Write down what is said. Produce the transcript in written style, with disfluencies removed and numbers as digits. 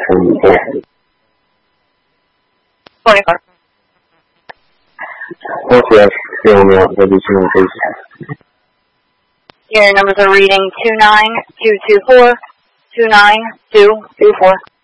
24. 24. Northwest, filling out WC1 please. Your numbers are reading 29224, 29224.